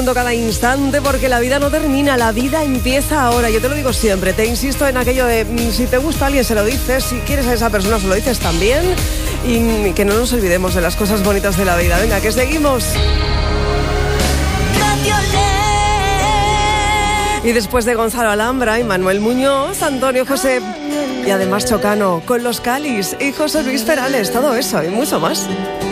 disfrutando cada instante porque la vida no termina, la vida empieza ahora. Yo te lo digo siempre, te insisto en aquello de si te gusta a alguien se lo dices, si quieres a esa persona se lo dices también, y que no nos olvidemos de las cosas bonitas de la vida. Venga, que seguimos. Y después de Gonzalo Alhambra y Manuel Muñoz, Antonio José y además Chocano con Los Calis y José Luis Perales, todo eso y mucho más.